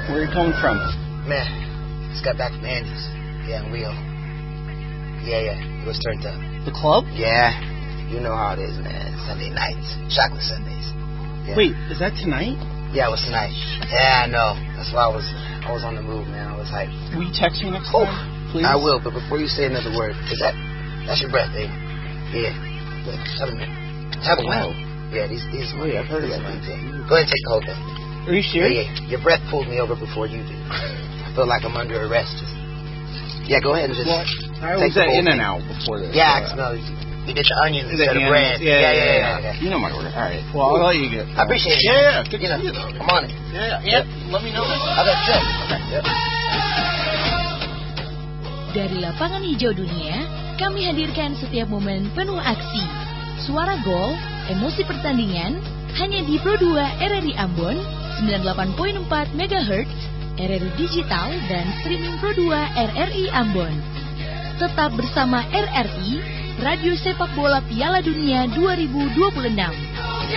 Where are you coming from? Man, just got back from Andy's. Yeah, in Rio. Yeah, it was turned up. The club? Yeah, you know how it is, man. Sunday nights, chocolate Sundays. Yeah. Wait, is that tonight? Yeah, it was tonight. Yeah, I know. That's why I was on the move, man. I was hyped. Will you text me next time, please? I will, but before you say another word, that's your breath, baby. Yeah. Have a wow. Yeah, these. I've heard of that. Go ahead and take the whole thing. Are you serious? Yeah. Your breath pulled me over before you did. I feel like I'm under arrest. Go ahead and just. Well, I was at In-N-Out before this. Yeah, no, you did your onions instead of bread. Yeah. You know my order. All right. Well, I'll let you get. I appreciate it. Yeah. Good to see you, though. I'm on it. Yeah. Let me know. Okay, good. Yep. Dari lapangan hijau dunia, kami hadirkan setiap momen penuh aksi. Suara gol, emosi pertandingan, hanya di Pro 2 RRI Ambon, 98.4 MHz, RRI Digital, dan streaming Pro 2 RRI Ambon. Tetap bersama RRI, Radio Sepak Bola Piala Dunia 2026.